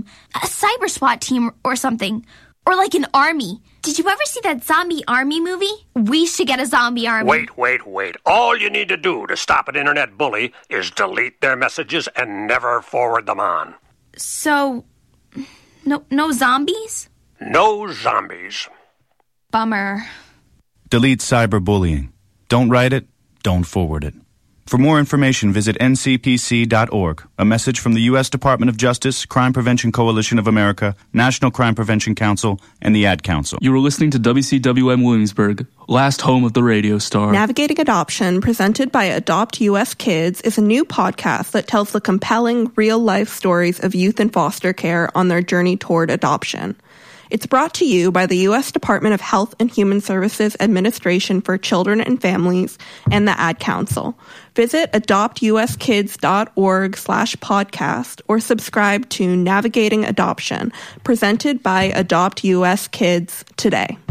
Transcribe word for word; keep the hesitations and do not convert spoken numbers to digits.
a cyber SWAT team or something. Or like an army. Did you ever see that zombie army movie? We should get a zombie army. Wait, wait, wait. All you need to do to stop an internet bully is delete their messages and never forward them on. So, no, no zombies? No zombies. Bummer. Delete cyberbullying. Don't write it, don't forward it. For more information, visit N C P C dot org. A message from the U S Department of Justice, Crime Prevention Coalition of America, National Crime Prevention Council, and the Ad Council. You were listening to W C W M Williamsburg, last home of the radio star. Navigating Adoption, presented by Adopt U S Kids, is a new podcast that tells the compelling, real-life stories of youth in foster care on their journey toward adoption. It's brought to you by the U S Department of Health and Human Services Administration for Children and Families and the Ad Council. Visit adoptuskids.org slash podcast or subscribe to Navigating Adoption, presented by Adopt U S Kids today.